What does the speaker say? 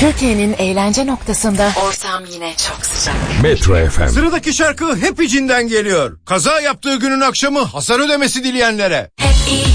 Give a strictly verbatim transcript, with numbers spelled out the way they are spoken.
Türkiye'nin eğlence noktasında ortam yine çok sıcak. Metro F M. Sıradaki şarkı Hep İçinden geliyor. Kaza yaptığı günün akşamı hasar ödemesi dileyenlere. Hep iyi.